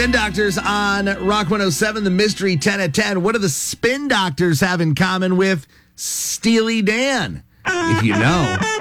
Spin Doctors on Rock 107, the Mystery 10 at 10. What do the Spin Doctors have in common with Steely Dan? If you know,